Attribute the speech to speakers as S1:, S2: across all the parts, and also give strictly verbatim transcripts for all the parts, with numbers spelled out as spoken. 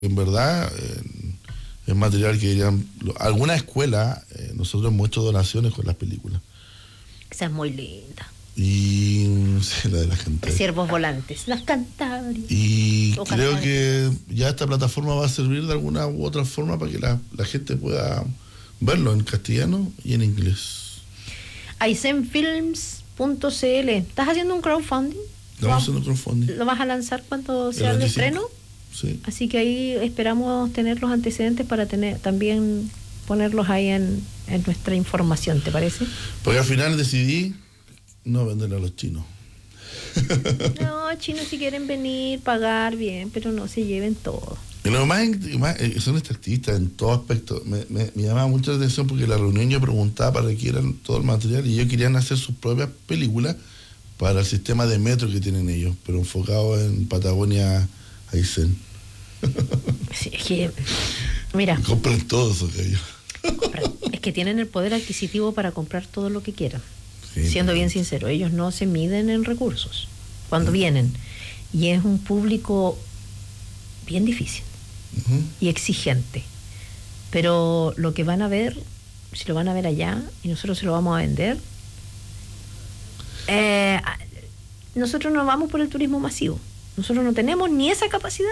S1: En verdad, eh, es material que dirían, alguna escuela, eh, nosotros hemos hecho donaciones con las películas.
S2: Esa es muy linda.
S1: Y sí, la de la gente.
S2: Ciervos volantes, las Cantabrias.
S1: Y
S2: o
S1: creo
S2: Cantabrias.
S1: que ya esta plataforma va a servir de alguna u otra forma para que la, la gente pueda verlo en castellano y en inglés.
S2: Aysén Films punto c l. ¿Estás haciendo un crowdfunding?
S1: Estamos haciendo crowdfunding.
S2: ¿Lo vas a lanzar cuando sea el estreno?
S1: Sí.
S2: Así que ahí esperamos tener los antecedentes para tener también ponerlos ahí en, en nuestra información, ¿te parece?
S1: Porque al final decidí no venderle a los chinos.
S2: No, chinos si quieren venir, pagar bien, pero no se lleven todo.
S1: Y lo más, más son extractivistas en todo aspecto. Me, me, me llamaba mucho la atención porque en la reunión yo preguntaba para qué era todo el material y ellos querían hacer sus propias películas para el sistema de metro que tienen ellos, pero enfocado en Patagonia Aysén.
S2: Sí, es que, mira.
S1: Y compran todo eso que ellos.
S2: Compran. Es que tienen el poder adquisitivo para comprar todo lo que quieran.
S1: Sí,
S2: siendo
S1: pero...
S2: bien sincero, ellos no se miden en recursos cuando uh-huh. vienen. Y es un público bien difícil uh-huh. y exigente. Pero lo que van a ver, si lo van a ver allá y nosotros se lo vamos a vender, eh, nosotros no vamos por el turismo masivo. Nosotros no tenemos ni esa capacidad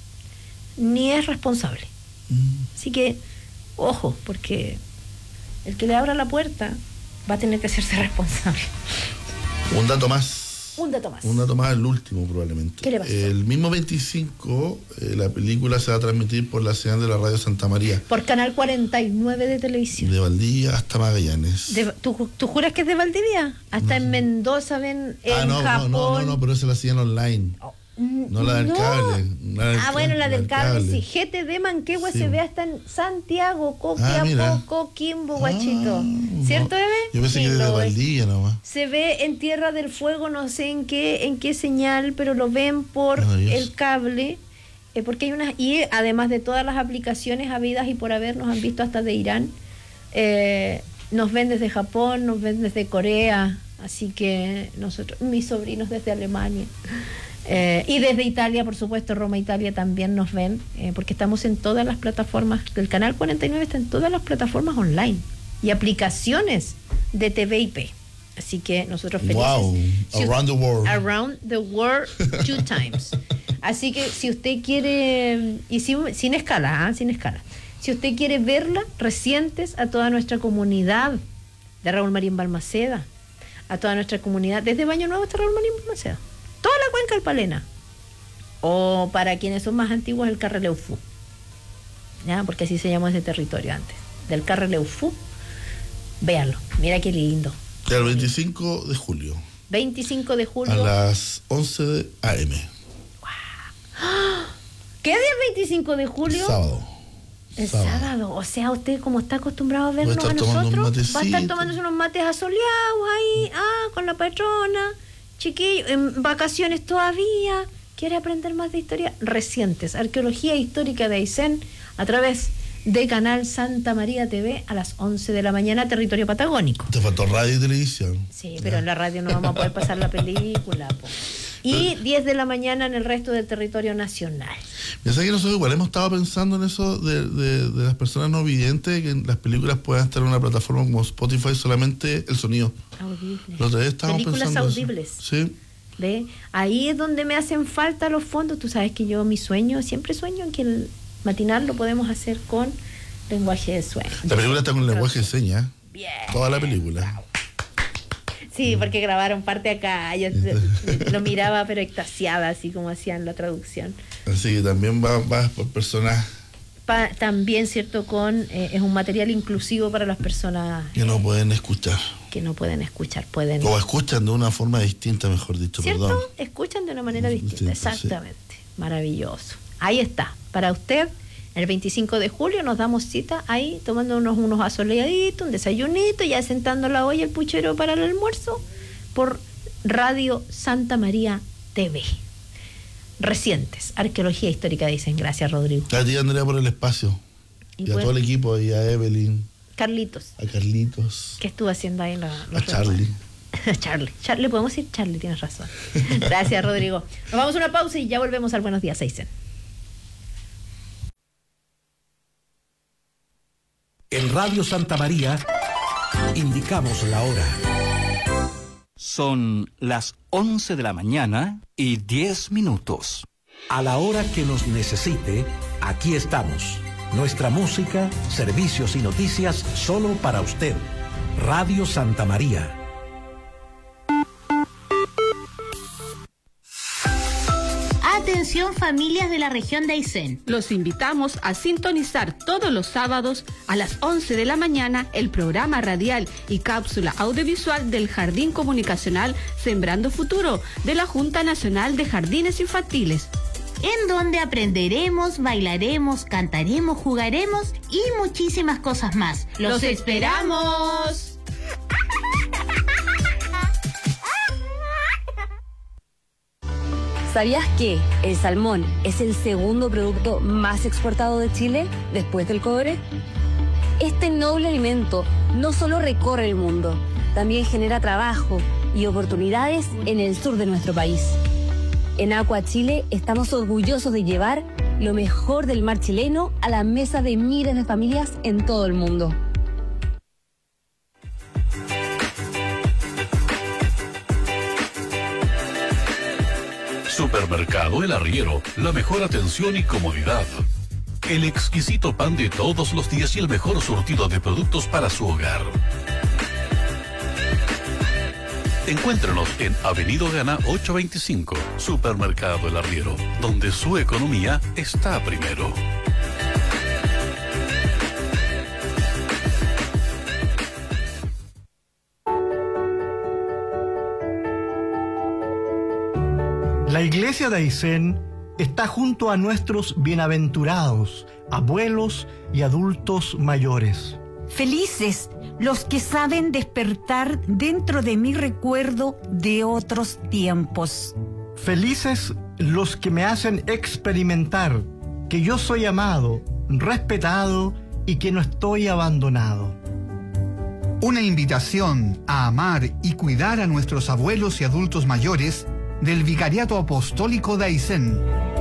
S2: ni es responsable. Uh-huh. Así que, ojo, porque el que le abra la puerta va a tener que hacerse responsable.
S1: Un dato más.
S2: Un dato más.
S1: Un dato más, el último probablemente.
S2: ¿Qué le pasó?
S1: El mismo veinticinco, eh, la película se va a transmitir por la señal de la radio Santa María.
S2: Por Canal cuarenta y nueve de televisión.
S1: De Valdivia hasta Magallanes.
S2: De, ¿tú, ¿Tú juras que es de Valdivia? Hasta no, en Mendoza, ven, en
S1: ah, no,
S2: Japón.
S1: No, no, no, pero esa la hacían online. Oh. No la del no. cable. La del
S2: ah, bueno, la, la del cable, cable, sí. G T D Manquehue sí. Se ve hasta en Santiago, Copiapó, ah, Coquimbo, Guachito. Ah, ¿cierto, bebé?
S1: Yo pensé sí, que desde Valdivia nomás.
S2: Se ve en Tierra del Fuego, no sé en qué en qué señal, pero lo ven por el cable. Eh, porque hay unas. Y además de todas las aplicaciones habidas y por haber, nos han visto hasta de Irán. Eh, nos ven desde Japón, nos ven desde Corea. Así que nosotros, mis sobrinos desde Alemania. Eh, y desde Italia, por supuesto, Roma, Italia también nos ven, eh, porque estamos en todas las plataformas, el Canal cuarenta y nueve está en todas las plataformas online y aplicaciones de T V I P. Así que nosotros felices.
S1: Wow,
S2: si
S1: around
S2: usted,
S1: the world.
S2: Around the world two times. Así que si usted quiere, y si, sin escala, ¿eh? sin escala, si usted quiere verla, recientes a toda nuestra comunidad de Raúl Marín Balmaceda, a toda nuestra comunidad, desde Baño Nuevo hasta Raúl Marín Balmaceda. Toda la cuenca del Palena, o para quienes son más antiguos, el Carreleufú, ¿ya? Porque así se llamó ese territorio antes, del Carreleufú. Véanlo, mira qué lindo.
S1: El veinticinco de julio.
S2: veinticinco de julio.
S1: A las once de a eme.
S2: Wow. ¿Qué día es veinticinco de julio?
S1: Sábado.
S2: El sábado. sábado. O sea, usted como está acostumbrado a vernos a, a nosotros, va a estar tomándose unos mates asoleados ahí, ah, con la patrona. Chiquillo, en vacaciones todavía, quiere aprender más de historia recientes, arqueología histórica de Aysén, a través de Canal Santa María T V a las once de la mañana, territorio patagónico.
S1: Te faltó radio y televisión.
S2: Sí, pero ¿ya? En la radio no vamos a poder pasar la película, po. Y diez de la mañana en el resto del territorio nacional.
S1: Ya sé que nosotros igual hemos estado pensando en eso de, de, de las personas no videntes, que las películas puedan estar en una plataforma como Spotify, solamente el sonido.
S2: Audibles.
S1: Los de
S2: películas audibles.
S1: Eso. Sí.
S2: ¿Ve? Ahí es donde me hacen falta los fondos. Tú sabes que yo, mi sueño, siempre sueño que el matinal lo podemos hacer con lenguaje de sueños.
S1: La película está con lenguaje de señas.
S2: Bien.
S1: Toda la película.
S2: Sí, porque grabaron parte acá, yo lo miraba pero extasiada, así como hacían la traducción.
S1: Así que también va, va por personas...
S2: Pa, también, ¿cierto? Con eh, es un material inclusivo para las personas...
S1: Que no pueden escuchar.
S2: Que no pueden escuchar, pueden...
S1: O escuchan de una forma distinta, mejor dicho,
S2: ¿cierto?
S1: Perdón.
S2: Escuchan de una manera distinta,
S1: distinta
S2: exactamente. Sí. Maravilloso. Ahí está, para usted... El veinticinco de julio nos damos cita ahí, tomando unos, unos asoleaditos, un desayunito, ya sentando la olla, el puchero para el almuerzo, por Radio Santa María T V. Recientes, arqueología histórica, dicen. Gracias, Rodrigo.
S1: A ti, Andrea, por el espacio. Y, y a todo el equipo, y a Evelyn.
S2: Carlitos.
S1: A Carlitos.
S2: ¿Qué estuvo haciendo ahí? La,
S1: a Charlie.
S2: Charlie. Charlie, podemos decir Charlie, tienes razón. Gracias, Rodrigo. Nos vamos a una pausa y ya volvemos al Buenos Días, Aysén.
S3: Radio Santa María indicamos la hora.
S4: Son las once de la mañana y diez minutos.
S3: A la hora que nos necesite, aquí estamos. Nuestra música, servicios y noticias solo para usted. Radio Santa María.
S5: Atención familias de la región de Aysén.
S6: Los invitamos a sintonizar todos los sábados a las once de la mañana el programa radial y cápsula audiovisual del Jardín Comunicacional Sembrando Futuro de la Junta Nacional de Jardines Infantiles,
S5: en donde aprenderemos, bailaremos, cantaremos, jugaremos y muchísimas cosas más. ¡Los,
S6: ¡Los esperamos!
S7: ¿Sabías que el salmón es el segundo producto más exportado de Chile después del cobre? Este noble alimento no solo recorre el mundo, también genera trabajo y oportunidades en el sur de nuestro país. En Aqua Chile estamos orgullosos de llevar lo mejor del mar chileno a la mesa de miles de familias en todo el mundo.
S8: Supermercado El Arriero, la mejor atención y comodidad. El exquisito pan de todos los días y el mejor surtido de productos para su hogar. Encuéntrenos en Avenida Gana ochocientos veinticinco, Supermercado El Arriero, donde su economía está primero.
S9: La iglesia de Aysén está junto a nuestros bienaventurados, abuelos y adultos mayores.
S10: Felices los que saben despertar dentro de mi recuerdo de otros tiempos.
S9: Felices los que me hacen experimentar que yo soy amado, respetado y que no estoy abandonado.
S11: Una invitación a amar y cuidar a nuestros abuelos y adultos mayores del Vicariato Apostólico de Aysén.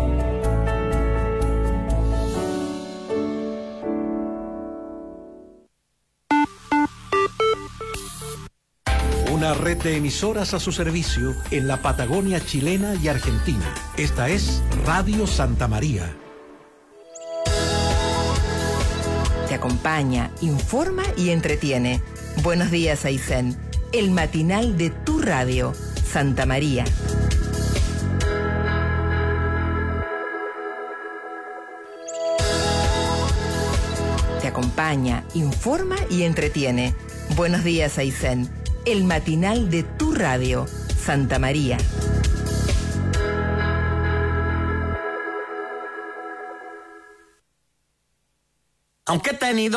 S3: Una red de emisoras a su servicio en la Patagonia chilena y argentina. Esta es Radio Santa María.
S12: Te acompaña, informa y entretiene. Buenos días, Aysén. El matinal de tu radio, Santa María. Te acompaña, informa y entretiene. Buenos días, Aysén. El matinal de tu radio, Santa María.
S13: Aunque he tenido